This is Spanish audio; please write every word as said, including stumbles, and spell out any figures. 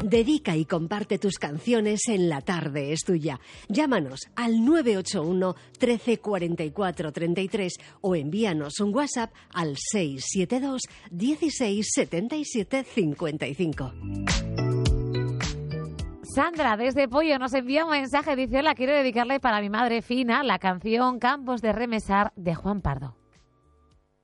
Dedica y comparte tus canciones en La Tarde es Tuya. Llámanos al nueve ocho uno, trece, cuarenta y cuatro, treinta y tres o envíanos un WhatsApp al seis siete dos, dieciséis, setenta y siete, cincuenta y cinco. Sandra, desde Pollo, nos envía un mensaje. Dice: hola, quiero dedicarle para mi madre Fina la canción Campos de Remesar de Juan Pardo.